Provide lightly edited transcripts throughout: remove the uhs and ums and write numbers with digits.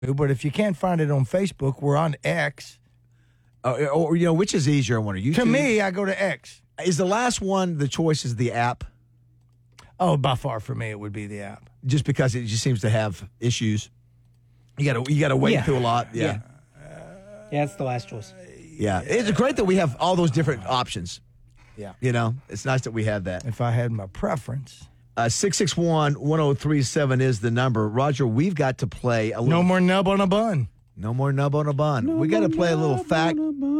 But if you can't find it on Facebook, we're on X. Or which is easier? I wonder. YouTube? To me, I go to X. Is the last one the choice is the app? Oh, by far for me, it would be the app. Just because it just seems to have issues. You gotta wade through a lot. Yeah. Yeah, it's the last choice. Yeah. It's great that we have all those different options. Yeah. It's nice that we have that. If I had my preference. 661-1037 is the number. Roger, we've got to play a little. No more nub on a bun. No more nub on a bun. We got to play a little fact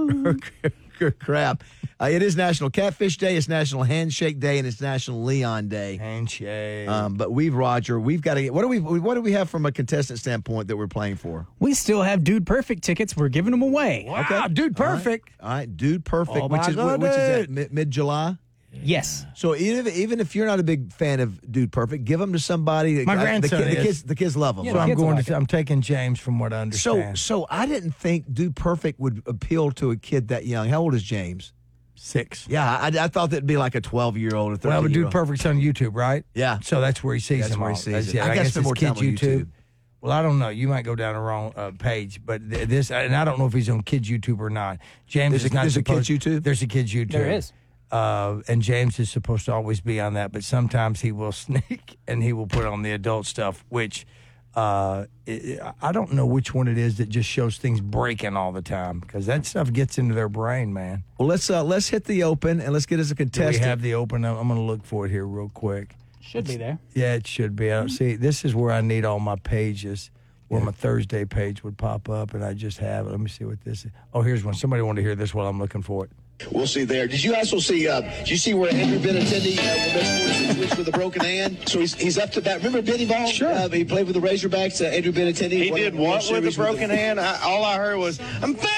or crap. It is National Catfish Day, it's National Handshake Day, and it's National Leon Day. Handshake. But Roger, we've got to get. What do we have from a contestant standpoint that we're playing for? We still have Dude Perfect tickets. We're giving them away. Wow, okay. Dude Perfect. All right, Dude Perfect, Oh, which is that, mid-July? Yes. So even if you're not a big fan of Dude Perfect, give them to somebody. My grandson is. The kids love them. Yeah, Right? So I'm taking James from what I understand. So I didn't think Dude Perfect would appeal to a kid that young. How old is James? 6. Yeah, I thought that'd be like a 12-year-old or 13-year-old. Well, but Dude Perfect's on YouTube, right? Yeah. So that's where he sees them all. I guess it's more time kids on YouTube. Well, I don't know. You might go down the wrong page, but this, and I don't know if he's on kids YouTube or not. James is not there's supposed. a kids YouTube? There's a kids YouTube. There is. And James is supposed to always be on that, but sometimes he will sneak and he will put on the adult stuff, which I don't know which one it is that just shows things breaking all the time because that stuff gets into their brain, man. Well, let's hit the open and let's get as a Do contestant. we have the open? I'm going to look for it here real quick. Should be there. Yeah, it should be. I don't see. This is where I need all my pages, where my Thursday page would pop up, and I just have it. Let me see what this is. Oh, here's one. Somebody wanted to hear this while I'm looking for it. We'll see there. Did you also see? Did you see where Andrew Benintendi will switch with a broken hand? So he's up to bat. Remember Benny Ball? Sure. He played with the Razorbacks. Andrew Benintendi. He did what with a broken hand? All I heard was, "I'm fed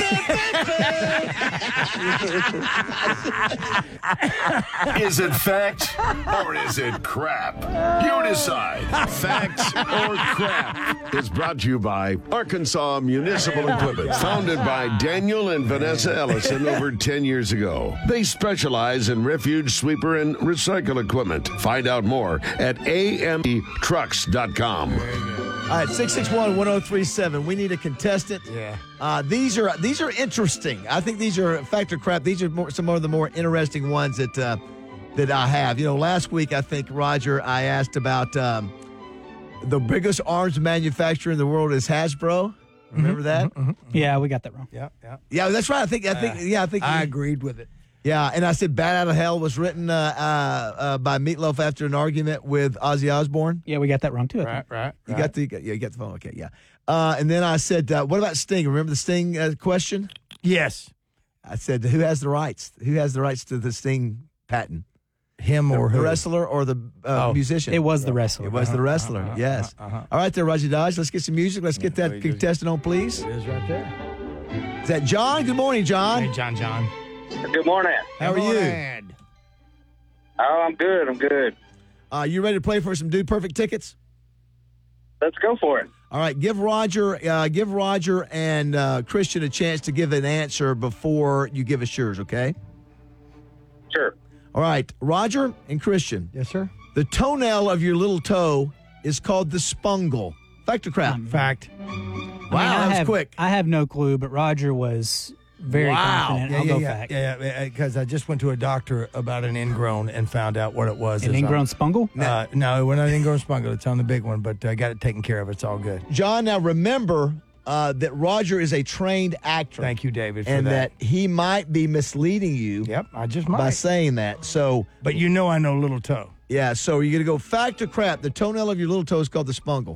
up." Is it fact or is it crap? You decide. Facts or crap is brought to you by Arkansas Municipal Equipment, founded by Daniel and Vanessa Ellison over 10 years ago. They specialize in refuge, sweeper, and recycle equipment. Find out more at ametrucks.com. All right, 661-1037. We need a contestant. Yeah. These are interesting. I think these are fact or crap. These are some of the more interesting ones that I have. Last week I think, Roger, I asked about the biggest arms manufacturer in the world is Hasbro. Remember that? Yeah, we got that wrong. Yeah. Yeah, that's right. I think. I agreed with it. Yeah, and I said "Bat Out of Hell" was written by Meatloaf after an argument with Ozzy Osbourne. Yeah, we got that wrong too. Right. You got the phone. Okay, yeah. And then I said, "What about Sting?" Remember the Sting question? Yes. I said, "Who has the rights? Who has the rights to the Sting patent? Him or the who? wrestler or the musician?" It was the wrestler. It was the wrestler. Yes. All right, there, Roger Dodge. Let's get some music. Let's get that contestant on, please. It is right there. Is that John? Good morning, John. Hey, John. Good morning. How are you? Oh, I'm good. You ready to play for some Dude Perfect tickets? Let's go for it. All right, give Roger and Christian a chance to give an answer before you give us yours, okay? Sure. All right, Roger and Christian. Yes, sir. The toenail of your little toe is called the spungle. Fact or crap? Fact. Wow, that was quick. I have no clue, but Roger was very confident. I'll go fact. Yeah, because I just went to a doctor about an ingrown and found out what it was. An ingrown spungle? No, we're not an ingrown spungle. It's on the big one, but I got it taken care of. It's all good. John, now remember that Roger is a trained actor. Thank you, David, for and that. he might be misleading you. Yep, I just might. By saying that. So, but I know little toe. Yeah, so you're going to go fact or crap. The toenail of your little toe is called the spungle.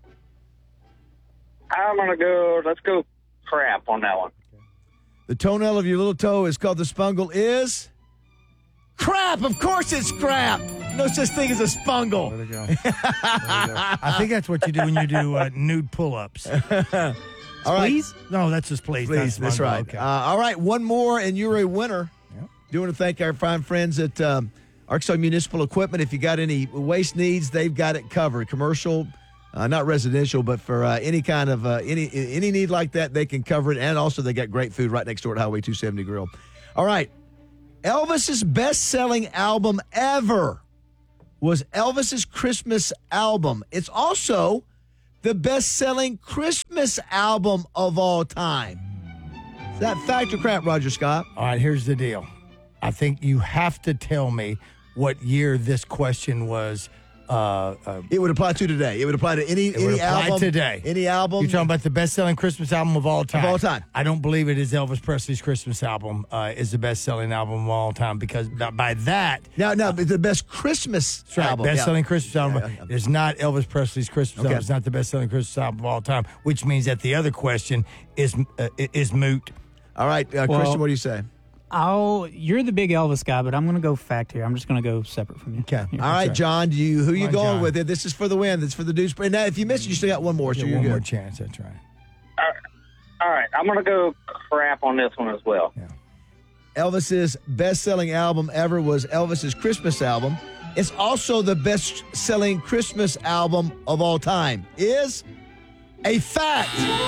Let's go crap on that one. The toenail of your little toe is called the spungle is crap. Of course it's crap. No such thing as a spungle. There we go. I think that's what you do when you do nude pull-ups. All right. Please? No, that's just please. Please, that's right. Okay. All right, one more, and you're a winner. Yep. Do want to thank our fine friends at Arkansas Municipal Equipment. If you got any waste needs, they've got it covered. Commercial, not residential, but for any kind of any need like that, they can cover it. And also, they got great food right next door at Highway 270 Grill. All right, Elvis's best-selling album ever was Elvis's Christmas album. It's also the best-selling Christmas album of all time? Is that fact or crap, Roger Scott? All right, here's the deal. I think you have to tell me what year this question was. It would apply to today. It would apply to any It would apply album today. Any album. You're talking about the best-selling Christmas album of all time. Of all time. I don't believe it is Elvis Presley's Christmas album is the best-selling album of all time because by that. No, but the best Christmas That's right, album. best-selling Christmas album is not Elvis Presley's Christmas album. It's not the best-selling Christmas album of all time, which means that the other question is moot. All right, Christian, what do you say? You're the big Elvis guy, but I'm going to go fact here. I'm just going to go separate from you. Okay. Here. All right, John, who you on, going John. with? This is for the win. That's for the Deuce. Now, if you miss it, you still got one more, so you're one good. more chance. That's right. All right, I'm going to go crap on this one as well. Yeah. Elvis's best-selling album ever was Elvis's Christmas album. It's also the best-selling Christmas album of all time. Is a fact.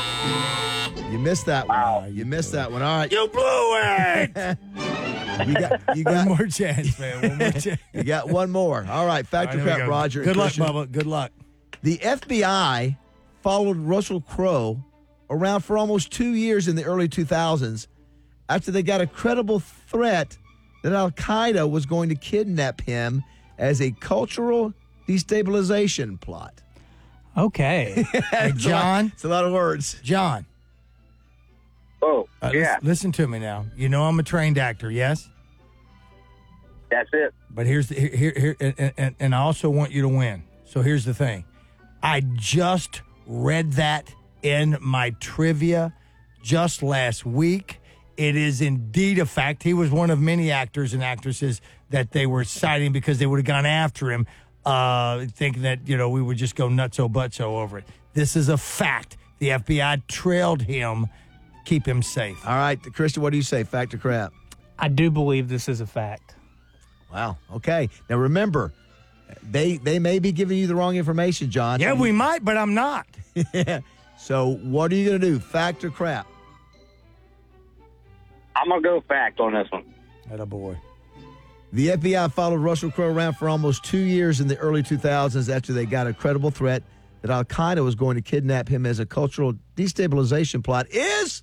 You missed that one. Wow, You missed that one. All right. You blew it. You One got more chance, man. One more chance. you got one more. All right. Fact or All right, here we crap, go. Roger. and Good luck, Christian. Bubba. Good luck. The FBI followed Russell Crowe around for almost 2 years in the early 2000s after they got a credible threat that Al-Qaeda was going to kidnap him as a cultural destabilization plot. Okay. Hey, John. It's a lot of words. John. Oh, yeah, Listen to me now. You know I'm a trained actor, yes? that's it. But here's the, here and I also want you to win. So here's the thing. I just read that in my trivia just last week. It is indeed a fact. He was one of many actors and actresses that they were citing because they would have gone after him, thinking that, we would just go nutso-butso over it. This is a fact. The FBI trailed him, keep him safe. All right, Krista, what do you say? Fact or crap? I do believe this is a fact. Wow. Okay. Now remember, they may be giving you the wrong information, John. Yeah, we might, but I'm not. So what are you going to do? Fact or crap? I'm going to go fact on this one. Attaboy. The FBI followed Russell Crowe around for almost 2 years in the early 2000s after they got a credible threat that Al-Qaeda was going to kidnap him as a cultural destabilization plot is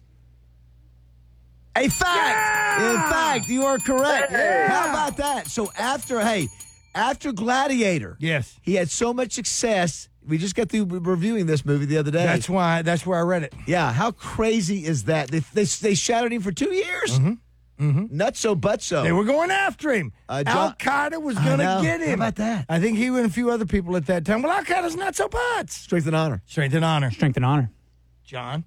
a fact. In fact, you are correct. How about that? So after Gladiator, Yes. he had so much success. We just got through reviewing this movie the other day. That's where I read it. Yeah, how crazy is that? They shadowed him for 2 years. Not so, but so. They were going after him. John- Al-Qaeda was I going know. to get him. How about that? I think he and a few other people at that time. Well, Al-Qaeda's not so butts. Strength and honor. Strength and honor. Strength and honor. John.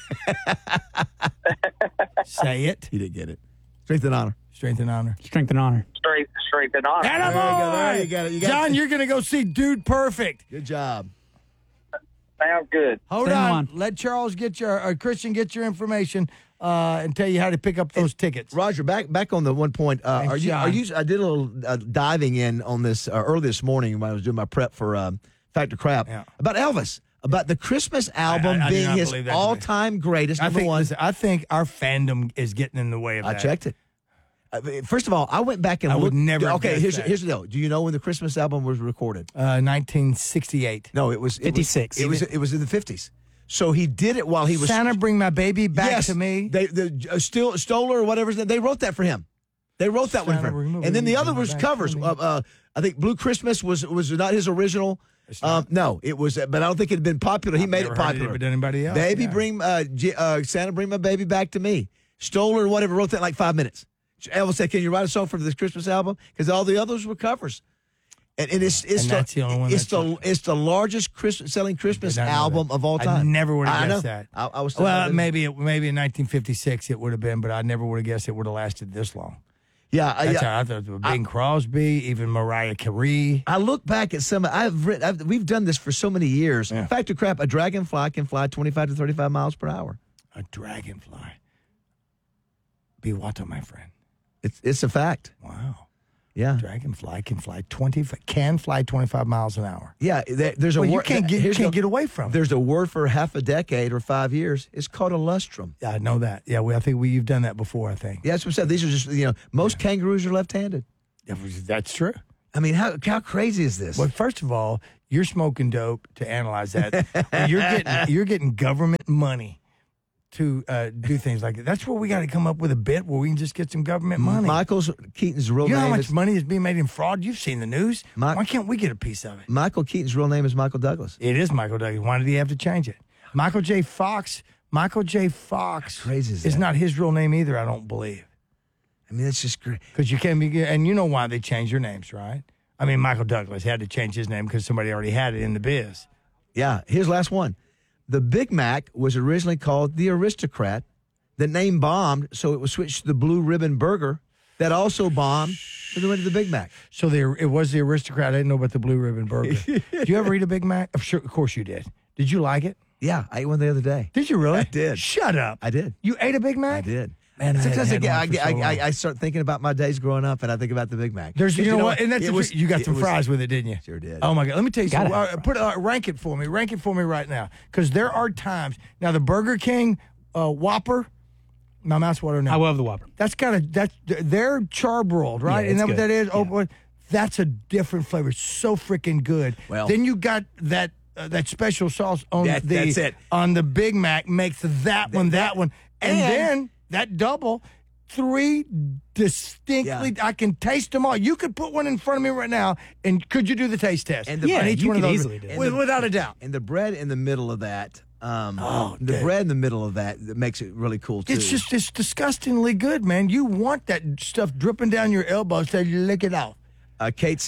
Say it. He didn't get it. Strength and honor. Strength and honor. Strength and honor. Straight and honor. Attaboy! There you go. You got John, it. you're going to go see Dude Perfect. Good job. Sounds good. Hold Same on. one. Let Charles get Christian get your information and tell you how to pick up those tickets. Roger, back on the one point. Are you? I did a little diving in on this early this morning when I was doing my prep for Fact or Crap about Elvis, about the Christmas album I do being not his believe that. all-time greatest. Number one. I think our fandom is getting in the way of I that. checked it. First of all, I went back and I would looked. never Okay, guess here's that. the deal. Do you know when the Christmas album was recorded? 1968. No, it was 56. It was in the 50s. So he did it while he was Santa, bring my baby back to me. Stoller or whatever. They wrote that for him. They wrote that one for Santa, him. bring And then my the other baby was back covers. to me. I think Blue Christmas was not his original. No, it was, but I don't think it had been popular. He made it never heard it popular. with anybody else, Baby, yeah. bring Santa, bring my baby back to me. Stoller or whatever wrote that in like 5 minutes. Elvis said, "Can you write a song for this Christmas album?" Because all the others were covers. And it's that's the only one it's the largest selling Christmas Did not know album that. of all I time. never would have I guessed know. that. I was Well, maybe in 1956 it would have been, but I never would have guessed it would have lasted this long. Yeah, That's how I thought it was. Bing Crosby, even Mariah Carey. I look back at some. We've done this for so many years. Yeah. Fact or crap? A dragonfly can fly 25 to 35 miles per hour. A dragonfly. Biwata, my friend. It's a fact. Wow. Yeah, Dragonfly can fly 25 miles an hour. yeah. There's a Well, you word. can't get away from it. There's a word for half a decade or 5 years. It's called a lustrum. Yeah, I know that. Yeah, I think you've done that before, I think. Yeah, that's what I said. These are just most kangaroos are left-handed. Yeah, that's true. I mean, how crazy is this? Well, first of all, You're smoking dope to analyze that. You're getting government money to do things like that. That's where we got to come up with a bit where we can just get some government money. Michael Keaton's real You know name how much is money is being made in fraud? You've seen the news. Why can't we get a piece of it? Michael Keaton's real name is Michael Douglas. It is Michael Douglas. Why did he have to change it? Michael J. Fox crazy is is that? not his real name either, I don't believe. I mean, that's just great. Because you can't be, and you know why they changed their names, right? I mean, Michael Douglas had to change his name because somebody already had it in the biz. Yeah, here's the last one. The Big Mac was originally called the Aristocrat. The name bombed, so it was switched to the Blue Ribbon Burger. That also bombed, so they went to the Big Mac. So it was the Aristocrat. I didn't know about the Blue Ribbon Burger. Did you ever eat a Big Mac? Sure, of course you did. Did you like it? Yeah, I ate one the other day. Did you really? I did. Shut up. I did. You ate a Big Mac? I did. Man, sometimes I I start thinking about my days growing up, and I think about the Big Mac. There's, you know what? And that's you got some fries with it, didn't you? Sure did. Oh my God! Let me tell you something. Rank it for me. Rank it for me right now, because there are times now. The Burger King Whopper. My mouth's watering now. I love the Whopper. That's they're charbroiled, right? Yeah, Isn't that what that is? Yeah. Oh, boy, that's a different flavor. It's so freaking good. Well, then you got that special sauce on that's it. on the Big Mac makes that one, and then that double. 3 distinctly, I can taste them all. You could put one in front of me right now, and could you do the taste test? And each you one of could those, easily do it. without a doubt. And the bread in the middle of that, dude. bread in the middle of that makes it really cool too. It's disgustingly good, man. You want that stuff dripping down your elbows so you lick it off. Kate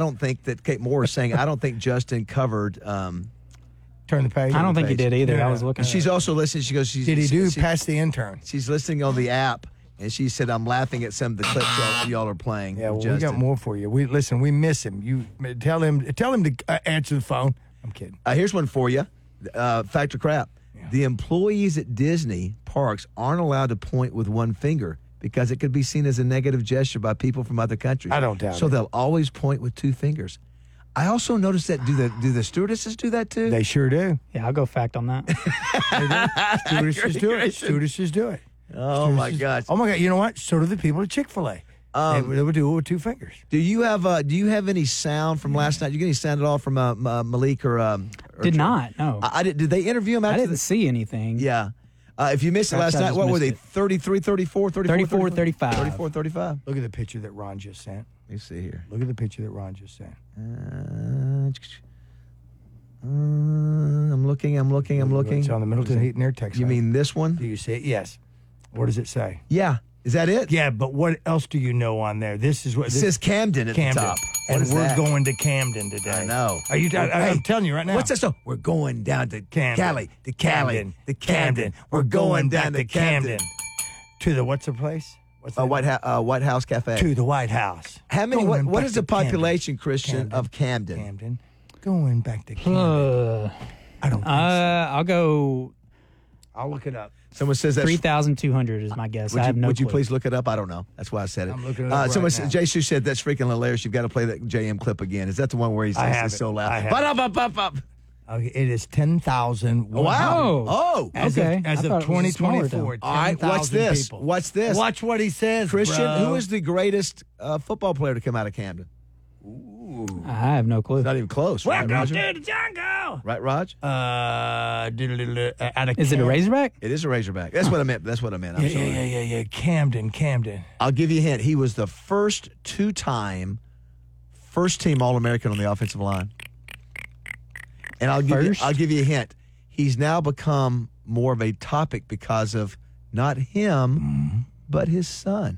Moore is saying, I don't think Justin covered. Turn the page. I don't think he did either. Yeah. I was looking. She's also listening. She goes, Did he do pass the intern? She's listening on the app, and she said, I'm laughing at some of the clips y'all are playing. Yeah, well, we Justin. got more for you. We miss him. You tell him to answer the phone. I'm kidding. Here's one for you. Fact or crap. Yeah. The employees at Disney parks aren't allowed to point with one finger because it could be seen as a negative gesture by people from other countries. I don't doubt So it. they'll always point with 2 fingers. I also noticed that. Do the stewardesses do that too? They sure do. Yeah, I'll go fact on that. Stewardesses do it. Stewardesses do it. Oh my gosh. Oh my God! You know what? So do the people at Chick-fil-A. They would do it with 2 fingers. Do you have any sound from last night? You get any sound at all from Malik or Did not. No. I did they interview him I after didn't see anything. Yeah. If you missed it last I night, just what were missed they? it. 33, 34, 34, 35. 34, 35. Look at the picture that Ron just sent. Let me see here. Look at the picture that Ron just sent. I'm looking. It's on the Middleton Heat and Air text You line. mean this one? Do you see it? Yes. What does it say? Yeah. Is that it? Yeah, but what else do you know on there? This is what It says Camden at Camden. the top. And What is we're that? going to Camden today. I know. Are you? I'm Hey, telling you right now. What's that song? We're going down to Camden. Cali, to Cali, Camden. to Camden. We're going down to Camden. To the what's the place? What's the White House Cafe. To the White House. How many? Going What back is the to Camden. population, Christian, of Camden? Camden. Going back to Camden. I don't think so. I'll go I'll look it up. Someone says that's 3,200 is my guess. I have no would you clue. please look it up? I don't know. That's why I said it. I'm looking it up someone right now. Jay Sue said that's freaking hilarious. You've got to play that JM clip again. Is that the one where he's I have it's it. so I loud? have it. Up. Okay, it is 10,000. Wow. Oh. As Okay. of, as I of thought it was a smaller 2024. All right. 10,000 What's this? people. What's this? Watch what he says, Christian, bro. who is the greatest football player to come out of Camden? I have no clue. Not even close. Right, Welcome Roger? to the jungle. Right, Raj? Out of Is it a Razorback? It is a Razorback. That's what I meant. I'm sorry. Yeah. Camden. I'll give you a hint. He was the first 2-time first-team All-American on the offensive line. And I'll give you a hint. He's now become more of a topic because of not him, but his son.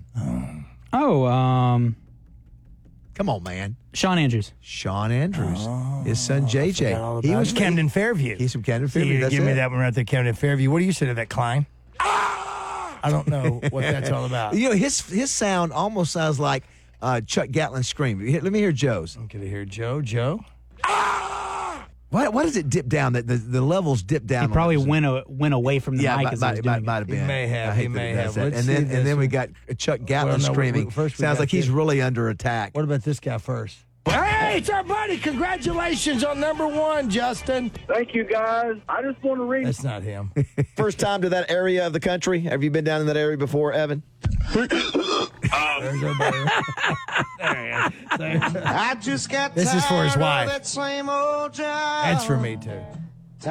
Come on, man. Sean Andrews. Sean Andrews. His son, JJ. He was Camden Fairview. He's from Camden Fairview. You That's give me it. that one right there, Camden Fairview. What do you say to that, Klein? I don't know what that's all about. You know, his sound almost sounds like Chuck Gatlin scream. Let me hear Joe's. I'm going to hear Joe. Why does it dip down? The levels dip down. He probably on went away from the mic as he was doing it. might have been. He may have. I hate He that may does have. that. Let's And see then this we one. got Chuck Gatlin Well, no, screaming. first we Sounds got like he's this. really under attack. What about this guy first? Hey, it's our buddy. Congratulations on #1, Justin. Thank you, guys. I just want to read. That's not him. First time to that area of the country? Have you been down in that area before, Evan? There's our buddy. There he is. I just got This is for his tired of wife. that same old job. That's for me, too.